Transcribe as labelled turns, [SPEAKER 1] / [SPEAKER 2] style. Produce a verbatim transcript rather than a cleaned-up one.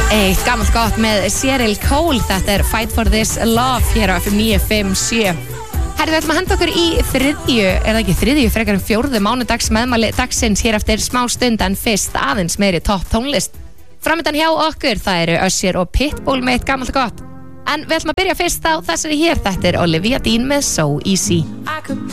[SPEAKER 1] Eitt gammalt gott með Cheryl Cole, þetta er Fight for this love hér á F M níu fimm sjö. Herðu, við ætlum að henda okkur í þriðju, er það ekki þriðju, frekar en fjórðu mánudags meðmæli dagsins hér eftir smá stund, en fyrst aðeins meiri topp tónlist. Framöndan hjá okkur, það eru Usher og Pitbull með eitt gammalt gott. En við ætlum að byrja fyrst á þessari hér, þetta er Olivia Dean með So Easy.